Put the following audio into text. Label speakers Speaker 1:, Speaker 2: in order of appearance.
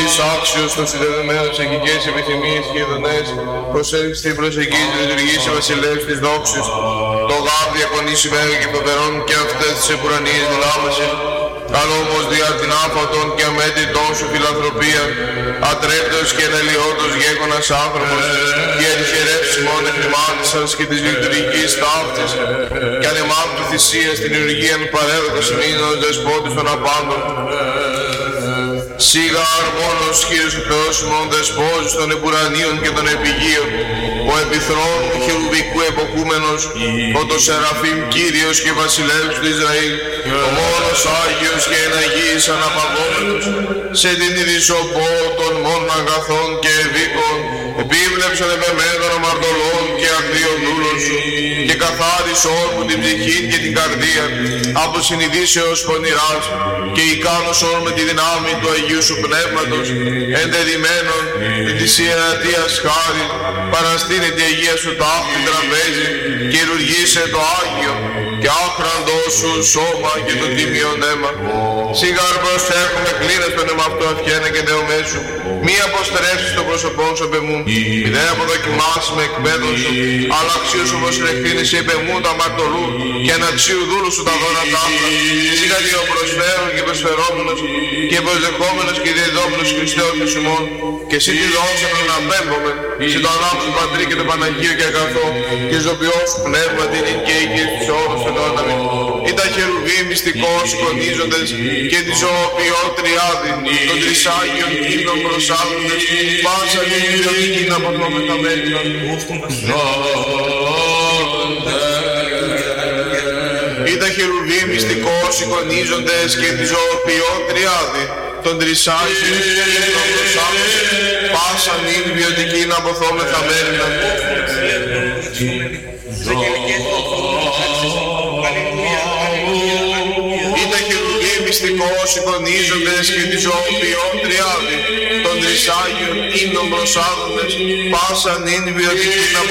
Speaker 1: εις άξιος των συνδεδεμένων σε οικικές επιθυμίες και ειδονές, προσέλθεις την προσεγγής λειτουργής σε βασιλεύς της δόξης, το γάβ διακονής ημέρα και φοβερών και αυτές τις επουρανίες δυνάμεσαι, αν όμως δια την άφατον και αμέτρητον σου φιλανθρωπία, ατρέπτος και ενελιώτος γέγονας άνθρωπος, και ενχαιρεύσει μόνο εχρημάτισας και της λειτουργικής ταύτης, και ανεμάμ του θυσίας την ηργίαν παρέδοκος μήνων δεσπότης των απάντων. Σίγαρ μόνος Κύριος ο Θεός ημών δεσπόζης των επουρανίων και των επιγείων, ο επιθρόν του χερουβικού εποκούμενος, ο το Σεραφείμ Κύριος και βασιλεύς του Ισραήλ, ο μόνος Άγιος και εναγίης αναπαυόμενος, σε την ειδησοπό των μόνων αγαθών και ευήκων, επίβλεψαν επεμένων αμαρτωλών και αγδίων δούλων σου, και καθάρισον όρμου την ψυχή και την καρδία, από συνειδήσεως πονηράς, και ικάνωσον με τη δυνάμει του Αγίου σου Πνεύματος, εντεδειμένων την θυσία αιτίας χάρη, παραστήνε τη Αγία σου ταύτη τραπέζι, και ηργήσε το Άγιο, και άχραντο σου σώμα και το τίμιον αίμα. Σιγάρ προσέχουμε κλείνες τον εμαυτό ευχένα και δεομέσου, μη αποστρέψεις το πρόσωπό σου επεμού, μη δε αποδοκιμάσεις με εκπαίδων σου, αλλά αξίως όπως ελεκτρίνεις επεμού τα αμαρτωλού, και αναξίου δούλου σου τα δώνα ταύτα. Σιγά και ο προσφέρον και προσφερόμενος, και προσδεχόμενος και διεδόμενος Χριστέος της ημών, και εσύ τη δόξα τον απέμπομαι, σε το ανάψου του Πατρί και του Παναγίου και αγαθό, και ζωοποιός σου πνεύμα την οικία και της όρους ενώναμε. Ή τα χερουβί μυστικός σκονίζοντες, και τη ζωοποιό τριάδη, των τρισάγιων κύλων προσάγοντες, πάσα την ιδιωτική να αποθόμεθα μέτρα. Ή τα χερουβί μυστικός εικονίζοντες, και τη ζωοποιό τριάδη, των τρισάγιων κύλων προσάγοντες, πάσα την ιδιωτική να αποθόμεθα μέτρα. Μυστικός εικονίζοντες και τη ζωοποιών τριάδη, των τρισάγιων ύμνων προσάγοντες, πάσαν είναι βιωτική να